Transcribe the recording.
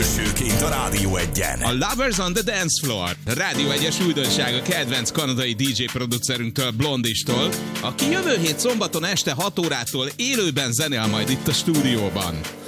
elsőként a Rádió Egyen. A Lovers on the Dance Floor. Rádió Egyes újdonsága kedvenc kanadai DJ producerünktől, Blondistól, aki jövő hét szombaton este 6 órától élőben zenél majd itt a stúdióban.